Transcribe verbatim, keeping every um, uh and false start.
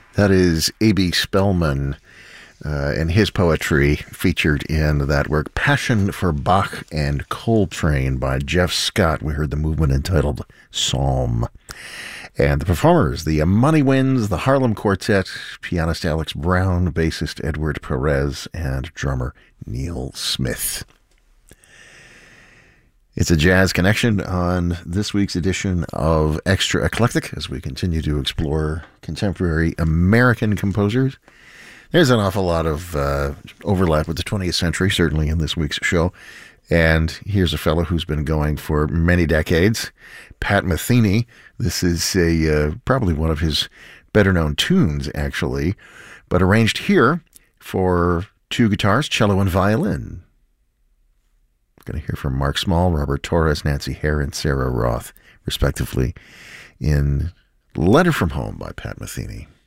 That is A B Spellman uh, and his poetry featured in that work, Passion for Bach and Coltrane by Jeff Scott. We heard the movement entitled Psalm. And the performers, the Money Winds, the Harlem Quartet, pianist Alex Brown, bassist Edward Perez, and drummer Neil Smith. It's a jazz connection on this week's edition of Extra Eclectic as we continue to explore contemporary American composers. There's an awful lot of uh, overlap with the twentieth century, certainly in this week's show. And here's a fellow who's been going for many decades, Pat Metheny. This is a uh, probably one of his better-known tunes, actually, but arranged here for two guitars, cello, and violin. We're going to hear from Mark Small, Robert Torres, Nancy Hare, and Sarah Roth, respectively, in Letter from Home by Pat Metheny.